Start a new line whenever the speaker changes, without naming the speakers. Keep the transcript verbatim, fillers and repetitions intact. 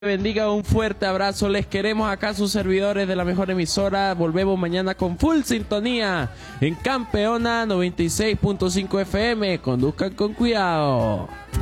bendiga, un fuerte abrazo, les queremos acá sus servidores de la mejor emisora. Volvemos mañana con full sintonía en Campeona noventa y seis punto cinco F M. Conduzcan con cuidado.